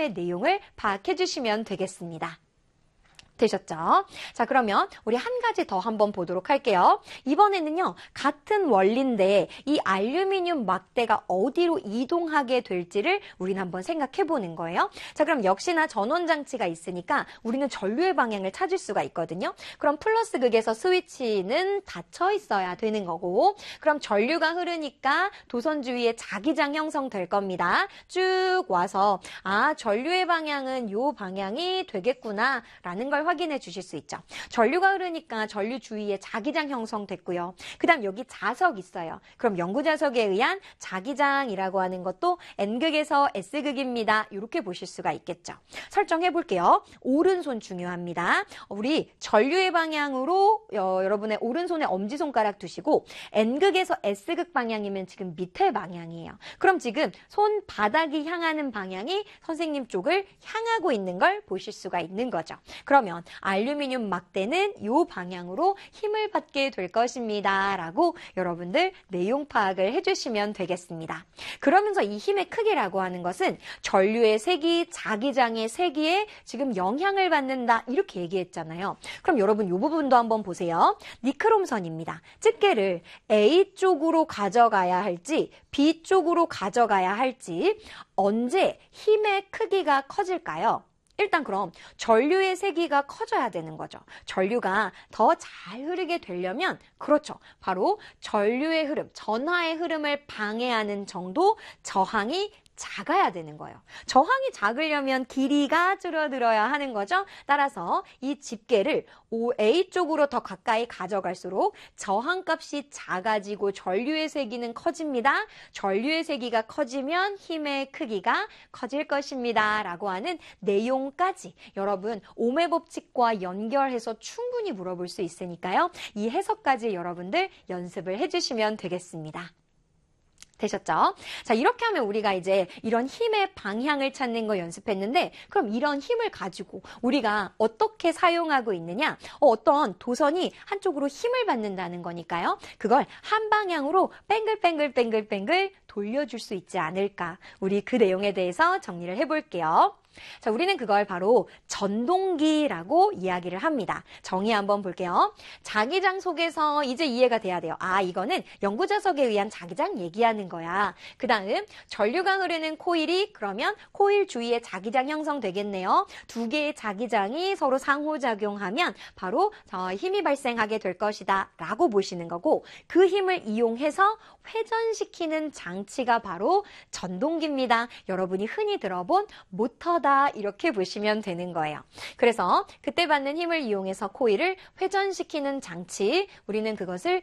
힘의 내용을 파악해 주시면 되겠습니다. 되셨죠? 자, 그러면 우리 한 가지 더 한번 보도록 할게요. 이번에는요, 같은 원리인데 이 알루미늄 막대가 어디로 이동하게 될지를 우리는 한번 생각해 보는 거예요. 자, 그럼 역시나 전원 장치가 있으니까 우리는 전류의 방향을 찾을 수가 있거든요. 그럼 플러스 극에서 스위치는 닫혀 있어야 되는 거고, 그럼 전류가 흐르니까 도선 주위에 자기장 형성될 겁니다. 쭉 와서 전류의 방향은 요 방향이 되겠구나 라는 걸 확인해 주실 수 있죠. 전류가 흐르니까 전류 주위에 자기장 형성됐고요. 그 다음 여기 자석 있어요. 그럼 연구 자석에 의한 자기장이라고 하는 것도 N극에서 S극입니다. 이렇게 보실 수가 있겠죠. 설정해 볼게요. 오른손 중요합니다. 우리 전류의 방향으로 여러분의 오른손에 엄지손가락 두시고 N극에서 S극 방향이면 지금 밑에 방향이에요. 그럼 지금 손바닥이 향하는 방향이 선생님 쪽을 향하고 있는 걸 보실 수가 있는 거죠. 그러면 알루미늄 막대는 이 방향으로 힘을 받게 될 것입니다. 라고 여러분들 내용 파악을 해주시면 되겠습니다. 그러면서 이 힘의 크기라고 하는 것은 전류의 세기, 자기장의 세기에 지금 영향을 받는다. 이렇게 얘기했잖아요. 그럼 여러분 이 부분도 한번 보세요. 니크롬선입니다. 집게를 A 쪽으로 가져가야 할지 B 쪽으로 가져가야 할지 언제 힘의 크기가 커질까요? 일단 그럼 전류의 세기가 커져야 되는 거죠. 전류가 더 잘 흐르게 되려면 그렇죠. 바로 전류의 흐름, 전하의 흐름을 방해하는 정도 저항이 작아야 되는 거예요. 저항이 작으려면 길이가 줄어들어야 하는 거죠. 따라서 이 집게를 A 쪽으로 더 가까이 가져갈수록 저항값이 작아지고 전류의 세기는 커집니다. 전류의 세기가 커지면 힘의 크기가 커질 것입니다. 라고 하는 내용까지 여러분 옴의 법칙과 연결해서 충분히 물어볼 수 있으니까요. 이 해석까지 여러분들 연습을 해주시면 되겠습니다. 되셨죠? 자, 이렇게 하면 우리가 이제 이런 힘의 방향을 찾는 거 연습했는데 그럼 이런 힘을 가지고 우리가 어떻게 사용하고 있느냐? 어떤 도선이 한쪽으로 힘을 받는다는 거니까요. 그걸 한 방향으로 뱅글뱅글 돌려줄 수 있지 않을까? 우리 그 내용에 대해서 정리를 해볼게요. 자, 우리는 그걸 바로 전동기라고 이야기를 합니다. 정의 한번 볼게요. 자기장 속에서 이제 이해가 돼야 돼요. 이거는 연구 자석에 의한 자기장 얘기하는 거야. 그 다음 전류가 흐르는 코일이 그러면 코일 주위에 자기장 형성되겠네요. 두 개의 자기장이 서로 상호작용하면 바로 힘이 발생하게 될 것이다 라고 보시는 거고 그 힘을 이용해서 회전시키는 장치가 바로 전동기입니다. 여러분이 흔히 들어본 모터 이렇게 보시면 되는 거예요. 그래서 그때 받는 힘을 이용해서 코일을 회전시키는 장치, 우리는 그것을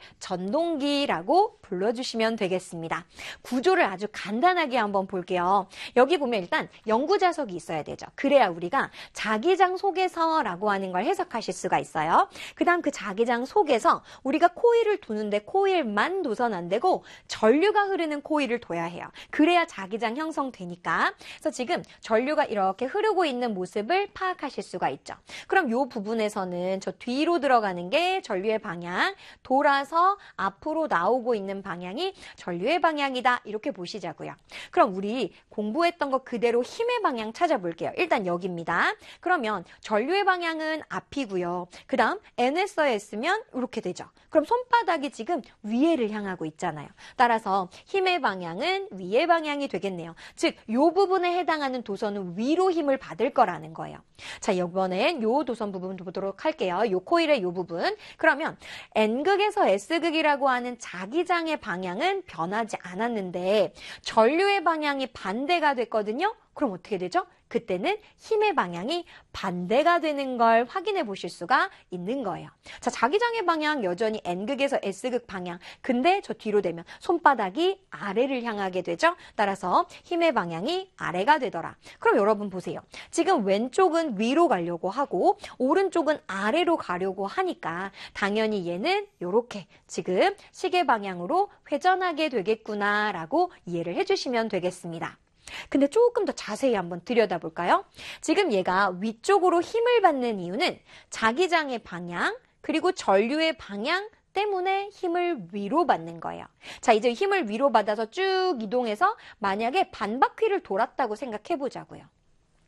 전동기라고 불러주시면 되겠습니다. 구조를 아주 간단하게 한번 볼게요. 여기 보면 일단 연구 자석이 있어야 되죠. 그래야 우리가 자기장 속에서라고 하는 걸 해석하실 수가 있어요. 그 다음 그 자기장 속에서 우리가 코일을 두는데 코일만 둬선 안 되고 전류가 흐르는 코일을 둬야 해요. 그래야 자기장 형성되니까. 그래서 지금 전류가 이렇게 흐르고 있는 모습을 파악하실 수가 있죠. 그럼 이 부분에서는 저 뒤로 들어가는 게 전류의 방향, 돌아서 앞으로 나오고 있는 방향이 전류의 방향이다. 이렇게 보시자고요. 그럼 우리 공부했던 거 그대로 힘의 방향 찾아볼게요. 일단 여기입니다. 그러면 전류의 방향은 앞이고요. 그 다음 N에서 S면 이렇게 되죠. 그럼 손바닥이 지금 위에를 향하고 있잖아요. 따라서 힘의 방향은 위의 방향이 되겠네요. 즉, 이 부분에 해당하는 도선은 위로 힘을 받을 거라는 거예요. 자, 이번엔 요 도선 부분 보도록 할게요. 요 코일의 요 부분. 그러면 N극에서 S극이라고 하는 자기장의 방향은 변하지 않았는데 전류의 방향이 반대가 됐거든요. 그럼 어떻게 되죠? 그때는 힘의 방향이 반대가 되는 걸 확인해 보실 수가 있는 거예요. 자, 자기장의 방향 여전히 N극에서 S극 방향. 근데 저 뒤로 되면 손바닥이 아래를 향하게 되죠. 따라서 힘의 방향이 아래가 되더라. 그럼 여러분 보세요. 지금 왼쪽은 위로 가려고 하고 오른쪽은 아래로 가려고 하니까 당연히 얘는 이렇게 지금 시계 방향으로 회전하게 되겠구나라고 이해를 해주시면 되겠습니다. 근데 조금 더 자세히 한번 들여다볼까요? 지금 얘가 위쪽으로 힘을 받는 이유는 자기장의 방향 그리고 전류의 방향 때문에 힘을 위로 받는 거예요. 자, 이제 힘을 위로 받아서 쭉 이동해서 만약에 반바퀴를 돌았다고 생각해 보자고요.